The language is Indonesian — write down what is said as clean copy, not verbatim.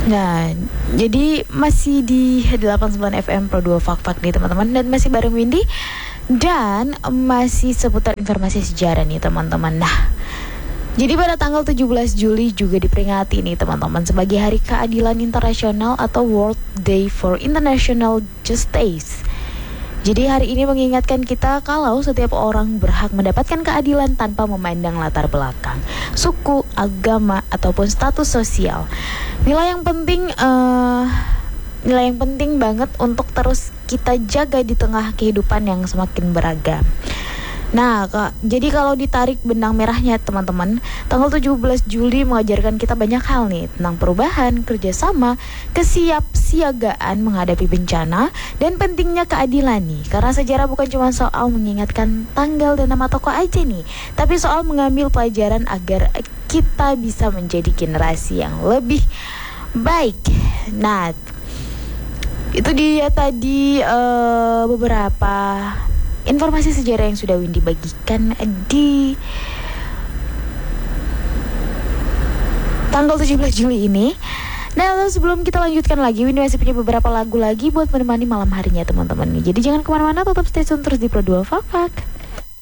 Nah, jadi masih di 89 FM Pro 2 Fak-Fak nih teman-teman. Dan masih bareng Windy. Dan masih seputar informasi sejarah nih teman-teman. Nah, jadi pada tanggal 17 Juli juga diperingati nih teman-teman sebagai Hari Keadilan Internasional atau World Day for International Justice. Jadi hari ini mengingatkan kita kalau setiap orang berhak mendapatkan keadilan tanpa memandang latar belakang, suku, agama, ataupun status sosial. Nilai yang penting banget untuk terus kita jaga di tengah kehidupan yang semakin beragam. Nah, jadi kalau ditarik benang merahnya teman-teman, tanggal 17 Juli mengajarkan kita banyak hal nih tentang perubahan, kerjasama, kesiapsiagaan menghadapi bencana, dan pentingnya keadilan nih. Karena sejarah bukan cuma soal mengingatkan tanggal dan nama tokoh aja nih, tapi soal mengambil pelajaran agar kita bisa menjadi generasi yang lebih baik. Nah, itu dia tadi beberapa informasi sejarah yang sudah Windy bagikan di tanggal 17 Juli ini. Nah, lalu sebelum kita lanjutkan lagi, Windy masih punya beberapa lagu lagi buat menemani malam harinya teman-teman nih. Jadi jangan kemana-mana, tetap stay tune terus di Pro 2 Fak-Fak.